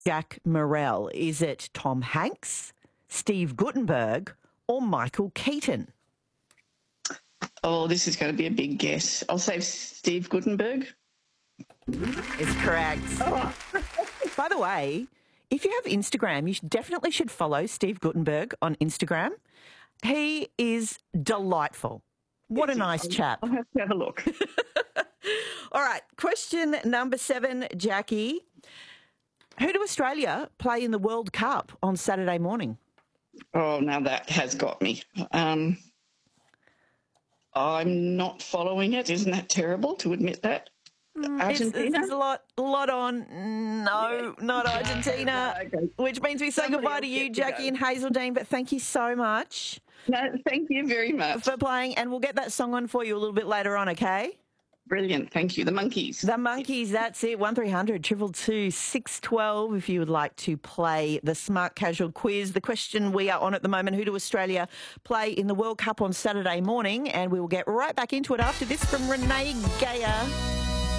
Jack Morrell? Is it Tom Hanks, Steve Guttenberg, or Michael Keaton? Oh, this is going to be a big guess. I'll say Steve Guttenberg. Is correct. Oh. By the way, if you have Instagram, you definitely should follow Steve Guttenberg on Instagram. He is delightful. What a nice chap. I'll have to have a look. All right, question number 7, Jackie. Who do Australia play in the World Cup on Saturday morning? Oh, now that has got me. I'm not following it. Isn't that terrible to admit that? Argentina? There's a lot on. No, not Argentina, Okay. which means we say goodbye to you, Jackie and Hazeldean, but thank you so much. No, thank you very much. For playing, and we'll get that song on for you a little bit later on, okay? Brilliant. Thank you. The Monkeys. The Monkeys, that's it. 1300 222 612 if you would like to play the Smart Casual quiz. The question we are on at the moment, who do Australia play in the World Cup on Saturday morning? And we will get right back into it after this from Renee Geyer.